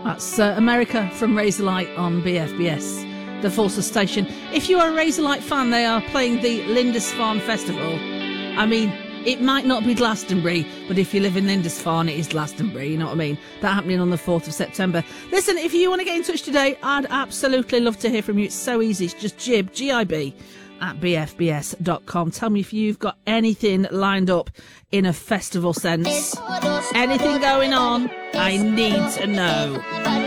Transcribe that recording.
That's America from Razorlight on BFBS, the Forces station. If you are a Razorlight fan, they are playing the Lindisfarne Festival. I mean, it might not be Glastonbury, but if you live in Lindisfarne, it is Glastonbury, you know what I mean? That happening on the 4th of September. Listen, if you want to get in touch today, I'd absolutely love to hear from you. It's so easy. It's just Gib, G-I-B, at bfbs.com. Tell me if you've got anything lined up in a festival sense. Anything going on? I need to know.